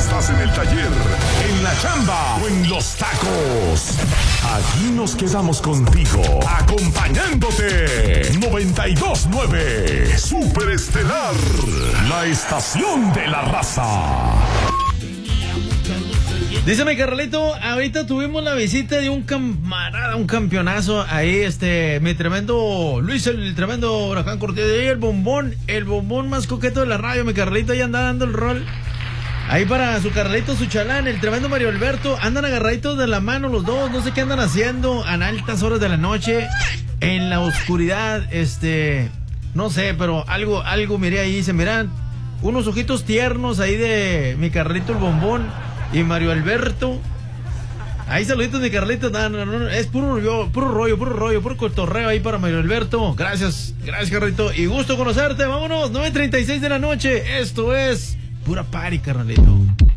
estás en el taller, en la chamba o en los tacos, aquí nos quedamos contigo, acompañándote. 92.9 Super Estelar, la estación de la raza. Dice mi Carlito, ahorita tuvimos la visita de un camarada, un campeonazo ahí, mi tremendo Luis, el tremendo Huracán Cortés, ahí el bombón más coqueto de la radio, mi Carlito, ahí anda dando el rol. Ahí para su Carlito, su chalán, el tremendo Mario Alberto, andan agarraditos de la mano los dos, no sé qué andan haciendo, a altas horas de la noche, en la oscuridad, no sé, pero algo miré ahí, se miran unos ojitos tiernos ahí de mi Carlito el bombón y Mario Alberto. Ahí saluditos mi Carlito, no, es puro rollo, puro cotorreo ahí para Mario Alberto. Gracias Carlito, y gusto conocerte, vámonos, 9:36 de la noche, esto es pura party, carnalito.